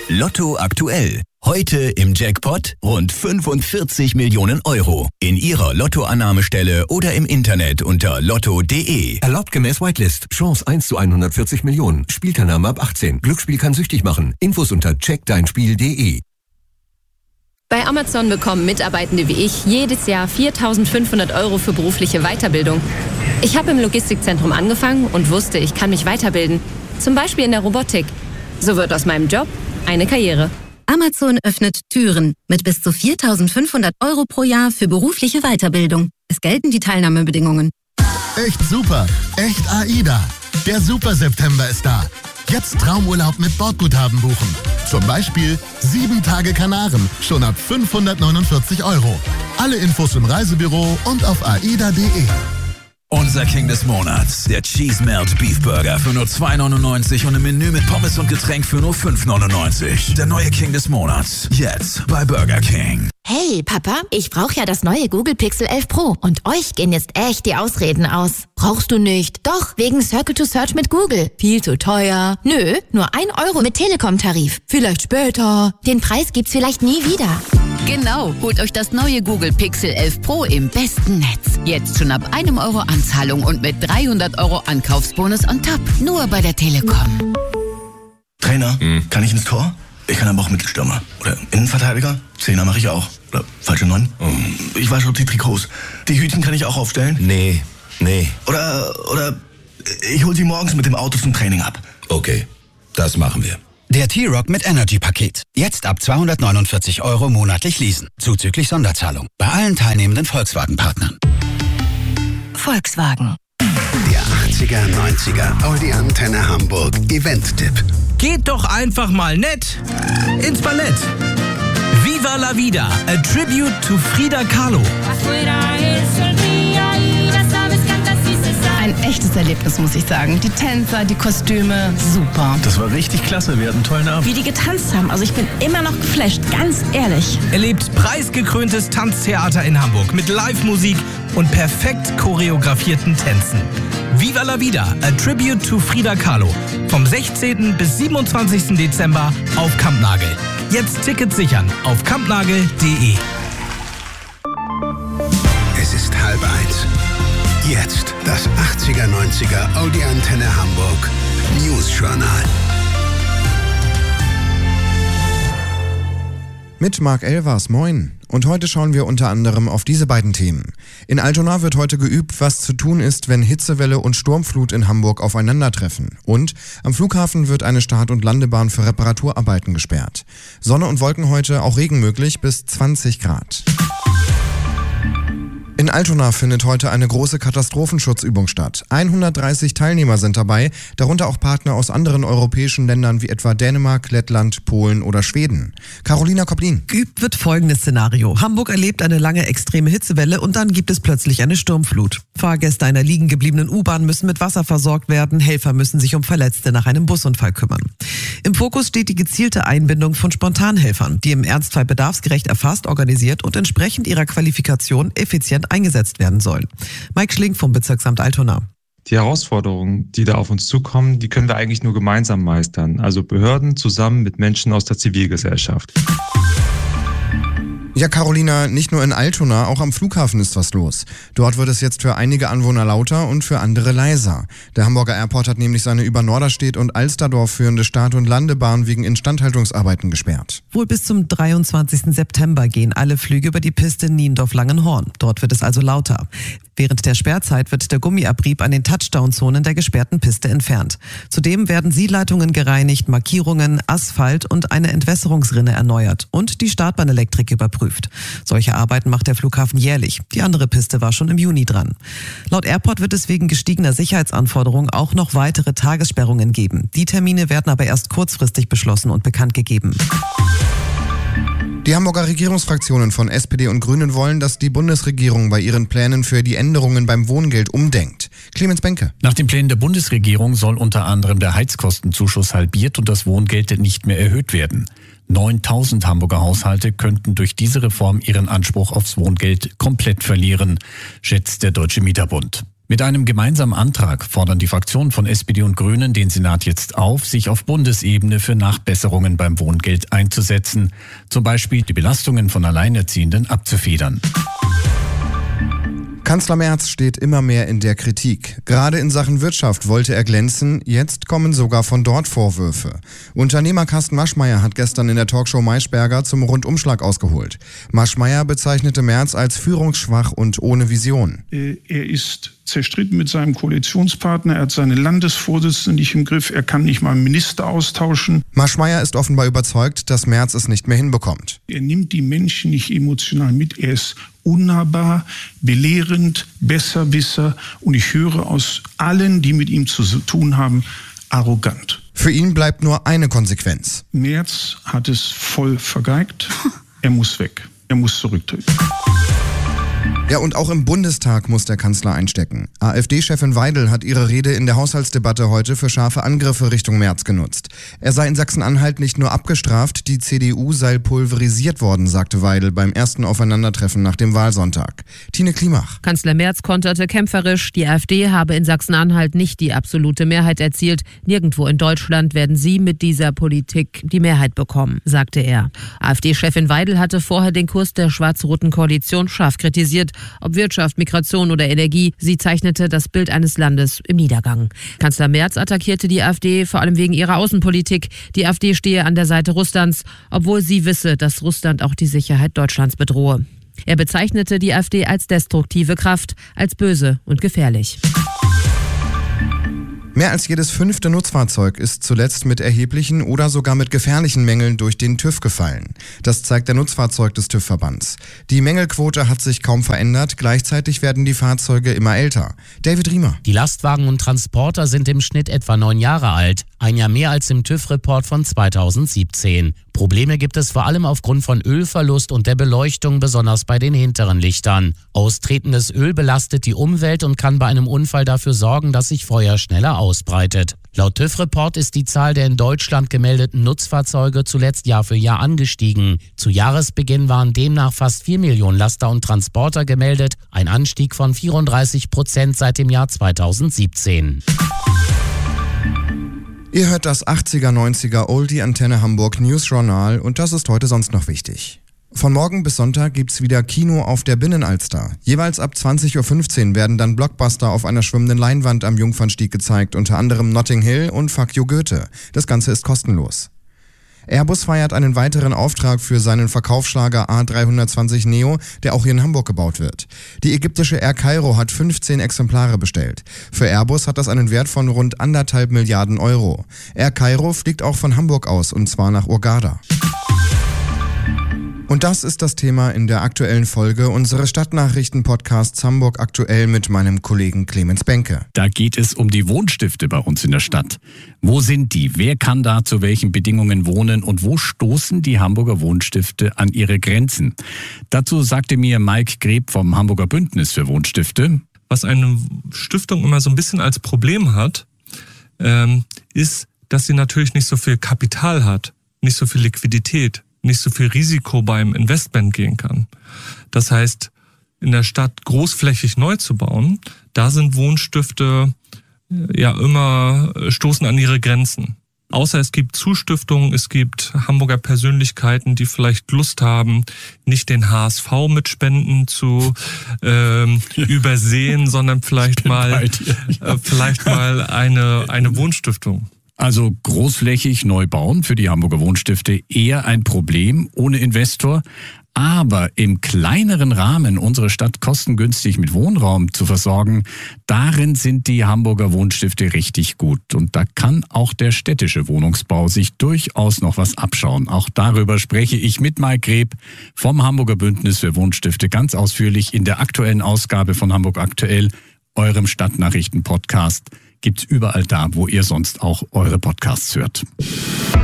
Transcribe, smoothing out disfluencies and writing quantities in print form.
Lotto aktuell. Heute im Jackpot rund 45 Millionen Euro. In Ihrer Lottoannahmestelle oder im Internet unter lotto.de. Erlaubt gemäß Whitelist. Chance 1 zu 140 Millionen. Spielteilnahme ab 18. Glücksspiel kann süchtig machen. Infos unter checkdeinspiel.de. Bei Amazon bekommen Mitarbeitende wie ich jedes Jahr 4.500 Euro für berufliche Weiterbildung. Ich habe im Logistikzentrum angefangen und wusste, ich kann mich weiterbilden. Zum Beispiel in der Robotik. So wird aus meinem Job eine Karriere. Amazon öffnet Türen mit bis zu 4.500 Euro pro Jahr für berufliche Weiterbildung. Es gelten die Teilnahmebedingungen. Echt super, echt AIDA. Der Super September ist da. Jetzt Traumurlaub mit Bordguthaben buchen. Zum Beispiel 7 Tage Kanaren, schon ab 549 Euro. Alle Infos im Reisebüro und auf aida.de. Unser King des Monats, der Cheese Melt Beef Burger für nur 2,99 und im Menü mit Pommes und Getränk für nur 5,99. Der neue King des Monats, jetzt bei Burger King. Hey Papa, ich brauche ja das neue Google Pixel 11 Pro und euch gehen jetzt echt die Ausreden aus. Brauchst du nicht? Doch, wegen Circle to Search mit Google. Viel zu teuer. Nö, nur 1 Euro mit Telekom-Tarif. Vielleicht später. Den Preis gibt's vielleicht nie wieder. Genau, holt euch das neue Google Pixel 11 Pro im besten Netz. Jetzt schon ab 1 Euro Anzahlung und mit 300 Euro Ankaufsbonus on top. Nur bei der Telekom. Trainer, kann ich ins Tor? Ich kann aber auch Mittelstürmer. Oder Innenverteidiger? Zehner mache ich auch. Oder falsche 9? Ich wasche auch die Trikots. Die Hütchen kann ich auch aufstellen? Nee. Oder ich hole sie morgens mit dem Auto zum Training ab. Okay, das machen wir. Der T-Rock mit Energy-Paket. Jetzt ab 249 Euro monatlich leasen. Zuzüglich Sonderzahlung. Bei allen teilnehmenden Volkswagen-Partnern. Volkswagen. Der 80er, 90er Audi Antenne Hamburg Event-Tipp. Geht doch einfach mal nett ins Ballett. Viva la Vida, a tribute to Frida Kahlo. Ein echtes Erlebnis, muss ich sagen. Die Tänzer, die Kostüme, super. Das war richtig klasse, wir hatten einen tollen Abend. Wie die getanzt haben, also ich bin immer noch geflasht, ganz ehrlich. Erlebt preisgekröntes Tanztheater in Hamburg mit Live-Musik und perfekt choreografierten Tänzen. Viva la Vida, a tribute to Frida Kahlo. Vom 16. bis 27. Dezember auf Kampnagel. Jetzt Tickets sichern auf kampnagel.de. Es ist 12:30. Jetzt das 80er, 90er Audi Antenne Hamburg News Journal. Mit Marc Elvers, moin. Und heute schauen wir unter anderem auf diese beiden Themen. In Altona wird heute geübt, was zu tun ist, wenn Hitzewelle und Sturmflut in Hamburg aufeinandertreffen. Und am Flughafen wird eine Start- und Landebahn für Reparaturarbeiten gesperrt. Sonne und Wolken heute, auch Regen möglich, bis 20 Grad. In Altona findet heute eine große Katastrophenschutzübung statt. 130 Teilnehmer sind dabei, darunter auch Partner aus anderen europäischen Ländern wie etwa Dänemark, Lettland, Polen oder Schweden. Carolina Koplin. Geübt wird folgendes Szenario. Hamburg erlebt eine lange extreme Hitzewelle und dann gibt es plötzlich eine Sturmflut. Fahrgäste einer liegen gebliebenen U-Bahn müssen mit Wasser versorgt werden, Helfer müssen sich um Verletzte nach einem Busunfall kümmern. Im Fokus steht die gezielte Einbindung von Spontanhelfern, die im Ernstfall bedarfsgerecht erfasst, organisiert und entsprechend ihrer Qualifikation effizient eingesetzt werden sollen. Mike Schlink vom Bezirksamt Altona. Die Herausforderungen, die da auf uns zukommen, die können wir eigentlich nur gemeinsam meistern. Also Behörden zusammen mit Menschen aus der Zivilgesellschaft. Ja, Carolina, nicht nur in Altona, auch am Flughafen ist was los. Dort wird es jetzt für einige Anwohner lauter und für andere leiser. Der Hamburger Airport hat nämlich seine über Norderstedt und Alsterdorf führende Start- und Landebahn wegen Instandhaltungsarbeiten gesperrt. Wohl bis zum 23. September gehen alle Flüge über die Piste Niendorf-Langenhorn. Dort wird es also lauter. Während der Sperrzeit wird der Gummiabrieb an den Touchdown-Zonen der gesperrten Piste entfernt. Zudem werden Sielleitungen gereinigt, Markierungen, Asphalt und eine Entwässerungsrinne erneuert und die Startbahnelektrik überprüft. Solche Arbeiten macht der Flughafen jährlich. Die andere Piste war schon im Juni dran. Laut Airport wird es wegen gestiegener Sicherheitsanforderungen auch noch weitere Tagessperrungen geben. Die Termine werden aber erst kurzfristig beschlossen und bekannt gegeben. Die Hamburger Regierungsfraktionen von SPD und Grünen wollen, dass die Bundesregierung bei ihren Plänen für die Änderungen beim Wohngeld umdenkt. Clemens Benke. Nach den Plänen der Bundesregierung soll unter anderem der Heizkostenzuschuss halbiert und das Wohngeld nicht mehr erhöht werden. 9.000 Hamburger Haushalte könnten durch diese Reform ihren Anspruch aufs Wohngeld komplett verlieren, schätzt der Deutsche Mieterbund. Mit einem gemeinsamen Antrag fordern die Fraktionen von SPD und Grünen den Senat jetzt auf, sich auf Bundesebene für Nachbesserungen beim Wohngeld einzusetzen, zum Beispiel die Belastungen von Alleinerziehenden abzufedern. Kanzler Merz steht immer mehr in der Kritik. Gerade in Sachen Wirtschaft wollte er glänzen, jetzt kommen sogar von dort Vorwürfe. Unternehmer Carsten Maschmeyer hat gestern in der Talkshow Maischberger zum Rundumschlag ausgeholt. Maschmeyer bezeichnete Merz als führungsschwach und ohne Vision. Er ist zerstritten mit seinem Koalitionspartner, er hat seine Landesvorsitzende nicht im Griff, er kann nicht mal einen Minister austauschen. Maschmeyer ist offenbar überzeugt, dass Merz es nicht mehr hinbekommt. Er nimmt die Menschen nicht emotional mit, er ist unnahbar, belehrend, Besserwisser und ich höre aus allen, die mit ihm zu tun haben, arrogant. Für ihn bleibt nur eine Konsequenz. Merz hat es voll vergeigt, er muss weg, er muss zurücktreten. Ja, und auch im Bundestag muss der Kanzler einstecken. AfD-Chefin Weidel hat ihre Rede in der Haushaltsdebatte heute für scharfe Angriffe Richtung Merz genutzt. Er sei in Sachsen-Anhalt nicht nur abgestraft, die CDU sei pulverisiert worden, sagte Weidel beim ersten Aufeinandertreffen nach dem Wahlsonntag. Tine Klimach. Kanzler Merz konterte kämpferisch, die AfD habe in Sachsen-Anhalt nicht die absolute Mehrheit erzielt. Nirgendwo in Deutschland werden sie mit dieser Politik die Mehrheit bekommen, sagte er. AfD-Chefin Weidel hatte vorher den Kurs der schwarz-roten Koalition scharf kritisiert. Ob Wirtschaft, Migration oder Energie, sie zeichnete das Bild eines Landes im Niedergang. Kanzler Merz attackierte die AfD vor allem wegen ihrer Außenpolitik. Die AfD stehe an der Seite Russlands, obwohl sie wisse, dass Russland auch die Sicherheit Deutschlands bedrohe. Er bezeichnete die AfD als destruktive Kraft, als böse und gefährlich. Mehr als jedes 5. Nutzfahrzeug ist zuletzt mit erheblichen oder sogar mit gefährlichen Mängeln durch den TÜV gefallen. Das zeigt der Nutzfahrzeug des TÜV-Verbands. Die Mängelquote hat sich kaum verändert, gleichzeitig werden die Fahrzeuge immer älter. David Riemer. Die Lastwagen und Transporter sind im Schnitt etwa 9 Jahre alt, ein Jahr mehr als im TÜV-Report von 2017. Probleme gibt es vor allem aufgrund von Ölverlust und der Beleuchtung, besonders bei den hinteren Lichtern. Austretendes Öl belastet die Umwelt und kann bei einem Unfall dafür sorgen, dass sich Feuer schneller ausbreitet. Laut TÜV-Report ist die Zahl der in Deutschland gemeldeten Nutzfahrzeuge zuletzt Jahr für Jahr angestiegen. Zu Jahresbeginn waren demnach fast 4 Millionen Laster und Transporter gemeldet, ein Anstieg von 34% seit dem Jahr 2017. Ihr hört das 80er, 90er Oldie Antenne Hamburg News Journal und das ist heute sonst noch wichtig. Von morgen bis Sonntag gibt's wieder Kino auf der Binnenalster. Jeweils ab 20.15 Uhr werden dann Blockbuster auf einer schwimmenden Leinwand am Jungfernstieg gezeigt, unter anderem Notting Hill und Fuck You Goethe. Das Ganze ist kostenlos. Airbus feiert einen weiteren Auftrag für seinen Verkaufsschlager A320 Neo, der auch hier in Hamburg gebaut wird. Die ägyptische Air Cairo hat 15 Exemplare bestellt. Für Airbus hat das einen Wert von rund 1,5 Milliarden Euro. Air Cairo fliegt auch von Hamburg aus, und zwar nach Hurghada. Und das ist das Thema in der aktuellen Folge unseres Stadtnachrichten-Podcasts Hamburg aktuell mit meinem Kollegen Clemens Benke. Da geht es um die Wohnstifte bei uns in der Stadt. Wo sind die? Wer kann da zu welchen Bedingungen wohnen? Und wo stoßen die Hamburger Wohnstifte an ihre Grenzen? Dazu sagte mir Mike Greb vom Hamburger Bündnis für Wohnstifte. Was eine Stiftung immer so ein bisschen als Problem hat, ist, dass sie natürlich nicht so viel Kapital hat, nicht so viel Liquidität, nicht so viel Risiko beim Investment gehen kann. Das heißt, in der Stadt großflächig neu zu bauen, da sind Wohnstifte ja immer stoßen an ihre Grenzen. Außer es gibt Zustiftungen, es gibt Hamburger Persönlichkeiten, die vielleicht Lust haben, nicht den HSV mit Spenden zu übersehen, sondern vielleicht mal eine Wohnstiftung. Also großflächig neu bauen für die Hamburger Wohnstifte eher ein Problem ohne Investor. Aber im kleineren Rahmen unsere Stadt kostengünstig mit Wohnraum zu versorgen, darin sind die Hamburger Wohnstifte richtig gut. Und da kann auch der städtische Wohnungsbau sich durchaus noch was abschauen. Auch darüber spreche ich mit Mike Greb vom Hamburger Bündnis für Wohnstifte ganz ausführlich in der aktuellen Ausgabe von Hamburg aktuell, eurem Stadtnachrichten-Podcast. Gibt's überall da, wo ihr sonst auch eure Podcasts hört.